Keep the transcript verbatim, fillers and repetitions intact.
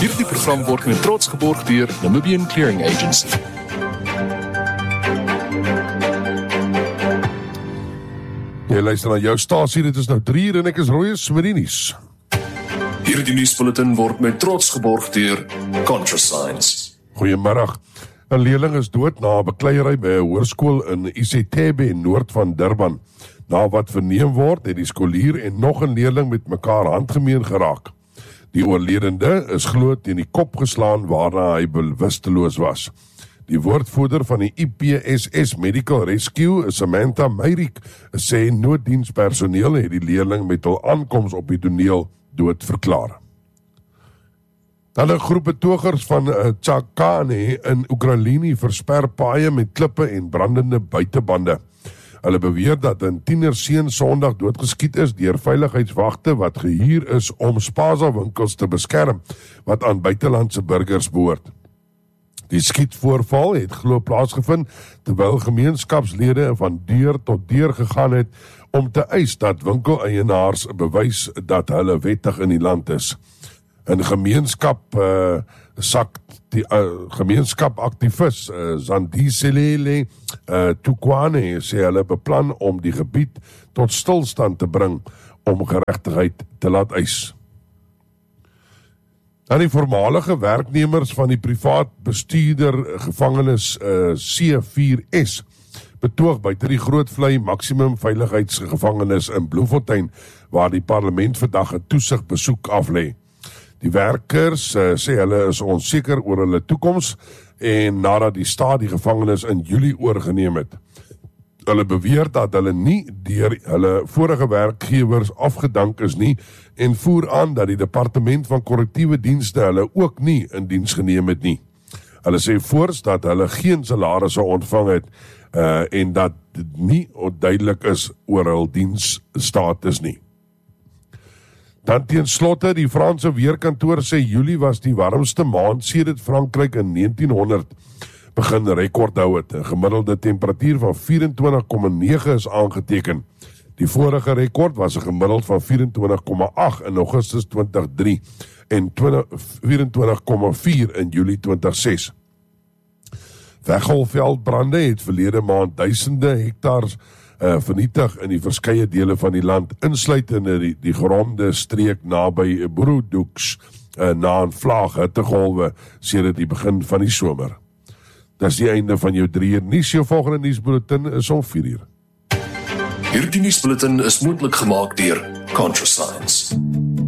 Hierdie program word met trots geborg deur Namibian Clearing Agency. Jy luister na jou stasie, dit is nou drie uur en ek is Roy Smerinis. Hierdie nuusbulletin word met trots geborg deur ContraScience. Goeiemiddag. 'n Leerling is dood na 'n bekleierery by 'n hoërskool in Isethebe, noord van Durban. Na wat verneem word, het die skolier en nog 'n leerling met mekaar handgemeen geraak. Die oorledende is glo teen die kop geslaan waarna hy bewusteloos was. Die woordvoerder van die I P S S Medical Rescue, Samantha Meyrick, sê nooddienspersoneel het die leerling met hul aankoms op die toneel dood verklaar. Dan 'n groep betogers van Chakane in Oekraïne versper paaie met klippe en brandende buitebande. Hulle beweer dat 'n tienerseun Sondag doodgeskiet is deur veiligheidswagte wat gehuur is om Spaza winkels te beskerm wat aan buitelandse burgers behoort. Die skietvoorval het glo plaasgevind terwyl gemeenskapslede van deur tot deur gegaan het om te eis dat winkeleienaars bewys dat hulle wettig in die land is. 'n gemeenskap uh, sak die uh, gemeenskapaktivis uh, Zandiselele uh, Tukwane sê hulle beplan om die gebied tot stilstand te bring om geregtigheid te laat eis. Dan die voormalige werknemers van die privaat bestuurder gevangenis uh, C vier S betoog buite die Grootvlei maksimum veiligheidsgevangenis in Bloemfontein waar die parlement vandag 'n toesigbesoek aflê. Die werkers uh, sê hulle is onseker oor hulle toekoms en nadat die staat die gevangenis in Julie oorgeneem het. Hulle beweer dat hulle nie deur hulle vorige werkgewers afgedank is nie en voer aan dat die departement van korrektiewe dienste hulle ook nie in diens geneem het nie. Hulle sê voors dat hulle geen salarisse ontvang het uh, en dat dit nie duidelik is oor hul diensstatus nie. Dan teen slotte, die Franse weerkantoor sê Julie was die warmste maand sedert Frankryk in negentien honderd begin rekord hou het. 'n Gemiddelde temperatuur van vyf-en-twintig komma nege is aangeteken. Die vorige rekord was 'n gemiddeld van vyf-en-twintig komma agt in Augustus twintig o drie en vyf-en-twintig komma vier in Julie twintig ses. Weggolfveldbrande het verlede maand duisende hektare Uh, vernietig in die verskeie dele van die land, insluitende die, die geronde streek naby Broedoeks, uh, na 'n vlaag hittegolwe sedert die begin van die somer. Dis die einde van jou drie uur nuus. Jou volgende nuusbulletin is om vier uur. Hierdie nuusbulletin is moontlik gemaak deur ContraScience.